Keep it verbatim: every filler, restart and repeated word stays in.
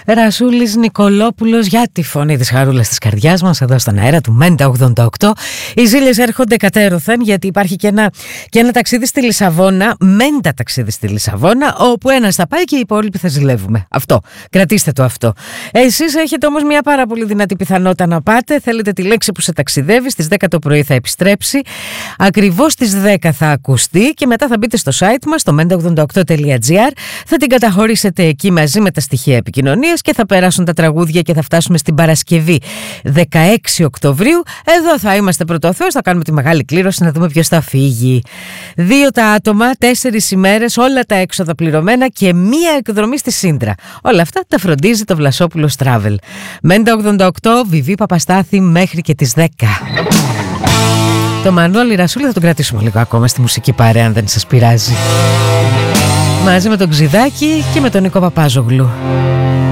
Ρασούλης Νικολόπουλος για τη φωνή της χαρούλας της καρδιάς μας εδώ στον αέρα του Μέντα ογδόντα οκτώ. Οι ζήλες έρχονται κατέρωθεν γιατί υπάρχει και ένα, και ένα ταξίδι στη Λισαβόνα, Μέντα ταξίδι στη Λισαβόνα, όπου ένας θα πάει και οι υπόλοιποι θα ζηλεύουμε. Αυτό, κρατήστε το αυτό. Εσείς έχετε όμως μια πάρα πολύ δυνατή πιθανότητα να πάτε. Θέλετε τη λέξη που σε ταξιδεύει, στις δέκα το πρωί θα επιστρέψει, ακριβώς στις δέκα θα ακουστεί και μετά θα μπείτε στο site μας, το μέντα ογδόντα οκτώ τελεία τζι άρ, θα την καταχωρήσετε εκεί μαζί με τα στοιχεία επικοινωνίας και θα περάσουν τα τραγούδια και θα φτάσουμε στην Παρασκευή δεκαέξι Οκτωβρίου. Εδώ θα είμαστε πρωτοθέως, θα κάνουμε τη μεγάλη κλήρωση να δούμε ποιος θα φύγει. Δύο τα άτομα, τέσσερις ημέρες, όλα τα έξοδα πληρωμένα και μία εκδρομή στη Σύντρα. Όλα αυτά τα φροντίζει το Βλασόπουλος Travel. Μέντα ογδόντα οκτώ, Βιβί Παπαστάθη μέχρι και τις δέκα. Το Μανώλη Ρασούλη θα τον κρατήσουμε λίγο ακόμα στη μουσική παρέα αν δεν σας πειράζει. Μαζί με τον Ξηδάκη και με τον Νίκο Παπάζογλου.